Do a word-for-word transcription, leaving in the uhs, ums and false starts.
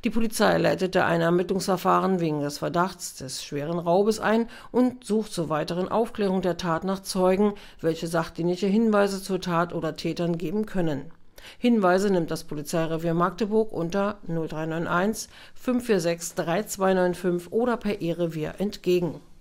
Die Polizei leitete ein Ermittlungsverfahren wegen des Verdachts des schweren Raubes ein und sucht zur weiteren Aufklärung der Tat nach Zeugen, welche sachdienliche Hinweise zur Tat oder Tätern geben können. Hinweise nimmt das Polizeirevier Magdeburg unter null drei neun eins fünf vier sechs drei zwei neun fünf oder per E-Revier entgegen.